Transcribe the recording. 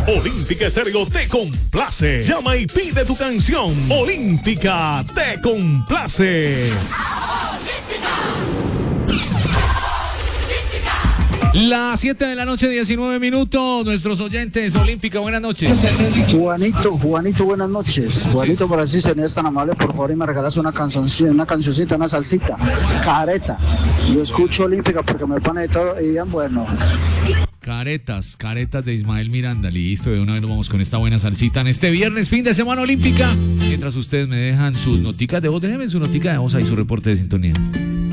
Olímpica Estéreo te complace. Llama y pide tu canción. Olímpica te complace. Las 7 de la noche, 19 minutos. Nuestros oyentes, Olímpica, buenas noches. Juanito, buenas noches. Juanito, por así serías tan amable, por favor, y me regalas una cancioncita, una salsita. Careta. Yo escucho Olímpica porque me pone de todo y bien bueno. Caretas de Ismael Miranda. Listo, de una vez nos vamos con esta buena salsita en este viernes, fin de semana olímpica. Mientras ustedes me dejan sus noticas de voz, déjenme su notica de voz ahí, su reporte de sintonía.